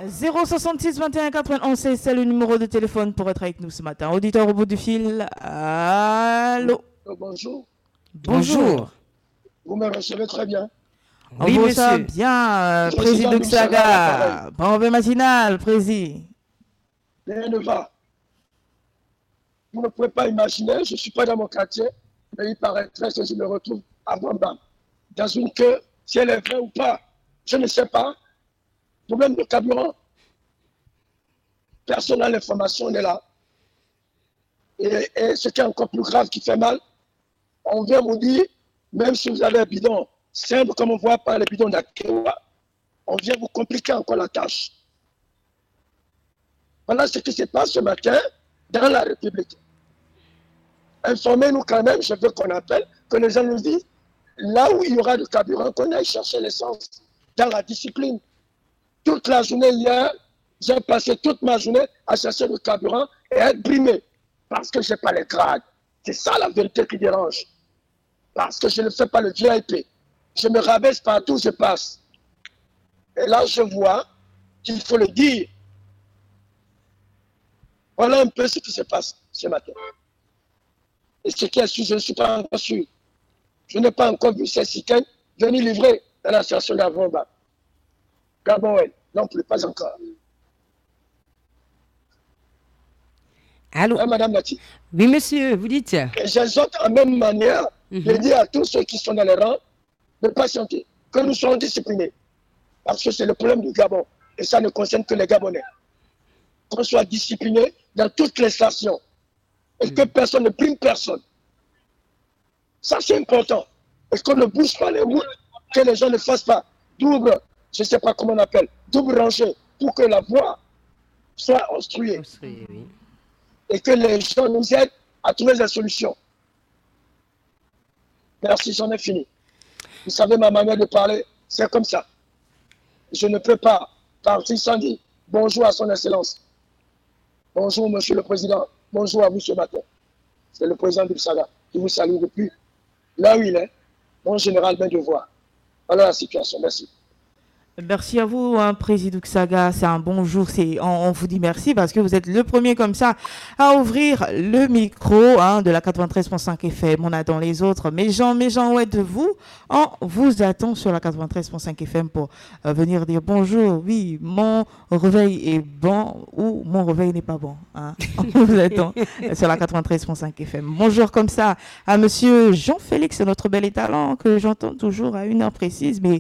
066 21 91 16, c'est le numéro de téléphone pour être avec nous ce matin. Auditeur au bout du fil, allô. Bonjour. Bonjour. Vous me recevez très bien. Oui, on vous sent bien, président Duxaga. Bon réveil matinal, président. Rien ne va. Vous ne pouvez pas imaginer, je ne suis pas dans mon quartier, mais il paraîtrait que je me retrouve à Bamba, dans une queue, si elle est vraie ou pas, je ne sais pas. Problème de carburant. Personne n'a l'information, on est là. Et ce qui est encore plus grave, qui fait mal, on vient vous dire, même si vous avez un bidon simple, comme on voit par les bidons d'Akewa, on vient vous compliquer encore la tâche. Voilà ce qui se passe ce matin dans la République. Informez-nous quand même, je veux qu'on appelle, que les gens nous disent, là où il y aura du carburant, qu'on aille chercher l'essence dans la discipline. Toute la journée hier, j'ai passé toute ma journée à chercher du carburant et à être brimé parce que je n'ai pas les grades. C'est ça la vérité qui dérange. Parce que je ne fais pas le VIP. Je me rabaisse partout où je passe. Et là, je vois qu'il faut le dire. Voilà un peu ce qui se passe ce matin. Et ce qui est sûr, je ne suis pas encore sûr. Je n'ai pas encore vu ces citernes venir livrer dans la station d'Avomba. Gabon, non plus, pas encore. Allô? Madame Nati. Oui, monsieur, vous dites. Et j'exhorte en même manière de dire à tous ceux qui sont dans les rangs de patienter, que nous soyons disciplinés. Parce que c'est le problème du Gabon. Et ça ne concerne que les Gabonais. Qu'on soit disciplinés dans toutes les stations. Et que personne ne prime personne. Ça, c'est important. Et qu'on ne bouge pas les routes, que les gens ne fassent pas double, je ne sais pas comment on appelle, double rangée, pour que la voie soit obstruée. Oui. Et que les gens nous aident à trouver des solutions. Merci, j'en ai fini. Vous savez, ma manière de parler, c'est comme ça. Je ne peux pas partir sans dire bonjour à son Excellence. Bonjour, Monsieur le Président. Bonjour à vous ce matin. C'est le président Duxaga qui vous salue depuis là où il est. Mon général vient de voir. Voilà la situation. Merci. Merci à vous, Président Duxaga. C'est un bon jour. On vous dit merci parce que vous êtes le premier comme ça à ouvrir le micro de la 93.5 FM. On attend les autres. Mes gens, où êtes-vous? On vous attend sur la 93.5 FM pour venir dire bonjour. Oui, mon réveil est bon ou mon réveil n'est pas bon. On vous attend sur la 93.5 FM. Bonjour comme ça à Monsieur Jean-Félix, notre bel talent que j'entends toujours à une heure précise, mais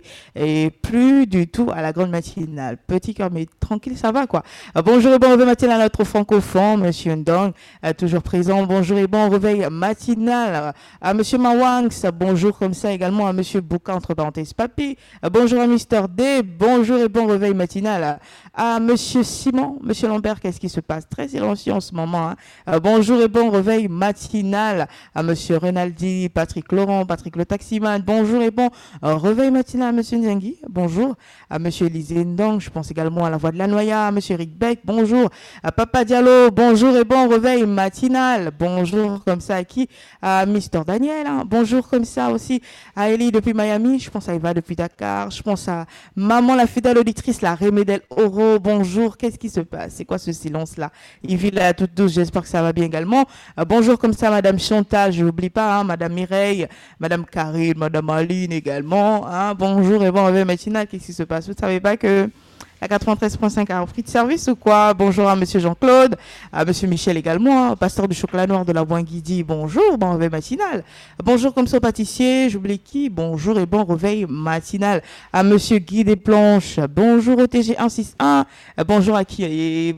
plus du tout à la grande matinale. Petit cœur, mais tranquille, ça va quoi. Bonjour et bon réveil matinal à notre francophone, Monsieur Ndong, toujours présent. Bonjour et bon réveil matinal à Monsieur Mawangs. Bonjour comme ça également à Monsieur Bouka, entre parenthèses, Papi. Bonjour à Mister D. Bonjour et bon réveil matinal à Monsieur Simon. Monsieur Lambert, qu'est-ce qui se passe? Très silencieux en ce moment. Bonjour et bon réveil matinal à Monsieur Renaldi, Patrick Laurent, Patrick le taximan. Bonjour et bon réveil matinal à Monsieur Nzangi. Bonjour à Monsieur Elisée Ndong, je pense également à la voix de la Noya, à Monsieur Eric Beck, bonjour à Papa Diallo, bonjour et bon réveil matinal, bonjour comme ça à qui? À Mister Daniel, bonjour comme ça aussi à Ellie depuis Miami, je pense à Eva depuis Dakar, je pense à Maman la fidèle auditrice, la Rémédel Oro, bonjour, qu'est-ce qui se passe? C'est quoi ce silence-là? Yves là toutes douce, j'espère que ça va bien également. Bonjour comme ça Madame Chantal, je n'oublie pas, Madame Mireille, Madame Karine, Madame Aline également, bonjour et bon réveil matinal, qu'est-ce qui se passe? Vous ne savez pas que la 93.5 a repris de service ou quoi? Bonjour à Monsieur Jean-Claude, à Monsieur Michel également, pasteur du chocolat noir de la Boinguidi. Bonjour, bon réveil matinal. Bonjour comme ça au pâtissier, j'oublie qui? Bonjour et bon réveil matinal à Monsieur Guy Desplanches. Bonjour au TG 161. Bonjour à qui? Et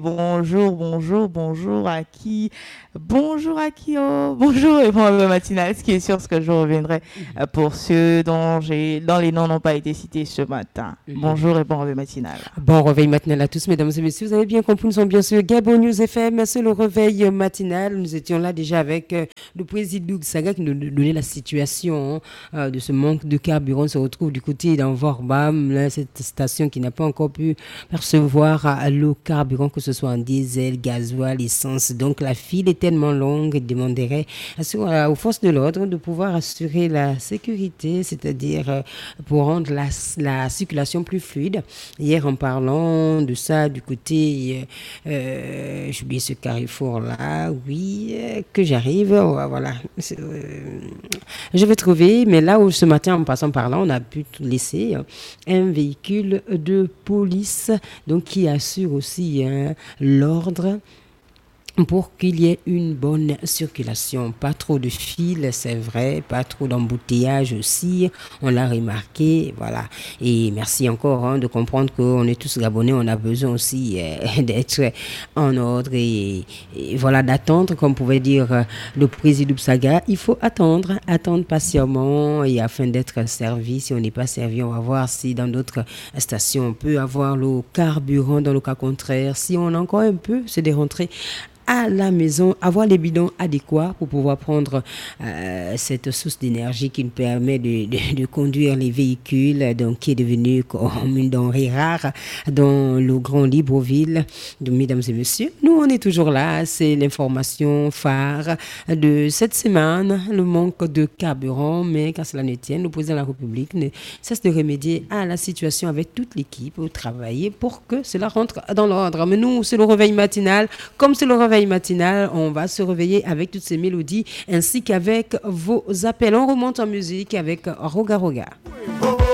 bonjour à qui? Bonjour à qui? Bonjour et bon réveil matinal. Ce qui est sûr, ce que je reviendrai pour ceux dont les noms n'ont pas été cités ce matin. Bonjour et bon réveil matinal. Bon réveil matinal à tous, mesdames et messieurs. Vous avez bien compris, nous sommes bien sûr Gabon News FM, c'est le réveil matinal. Nous étions là déjà avec le président Duxaga qui nous donnait la situation de ce manque de carburant. On se retrouve du côté d'Envorbam, cette station qui n'a pas encore pu percevoir le carburant, que ce soit en diesel, gasoil, essence. Donc la file est tellement longue, il demanderait aux forces de l'ordre de pouvoir assurer la sécurité, c'est-à-dire pour rendre la circulation plus fluide. Hier, on parlait parlons de ça du côté, j'ai oublié ce carrefour-là, oui, que j'arrive, voilà. Je vais trouver, mais là où ce matin, en passant par là, on a pu laisser un véhicule de police, donc qui assure aussi l'ordre pour qu'il y ait une bonne circulation. Pas trop de fils, c'est vrai, pas trop d'embouteillage aussi, on l'a remarqué, voilà. Et merci encore de comprendre qu'on est tous Gabonais, on a besoin aussi d'être en ordre et voilà, d'attendre, comme pouvait dire le président Saga. Il faut attendre patiemment et afin d'être servi. Si on n'est pas servi, on va voir si dans d'autres stations on peut avoir le carburant. Dans le cas contraire, si on a encore un peu, c'est de rentrer à la maison, avoir les bidons adéquats pour pouvoir prendre cette source d'énergie qui nous permet de conduire les véhicules, donc qui est devenu comme une denrée rare dans le grand Libreville. Donc, mesdames et messieurs, nous on est toujours là, c'est l'information phare de cette semaine, le manque de carburant, mais quand cela ne tient, le président de la République ne cesse de remédier à la situation avec toute l'équipe pour travailler pour que cela rentre dans l'ordre. Mais nous, c'est le réveil matinal, comme c'est le réveil matinal, on va se réveiller avec toutes ces mélodies ainsi qu'avec vos appels. On remonte en musique avec Roga Roga.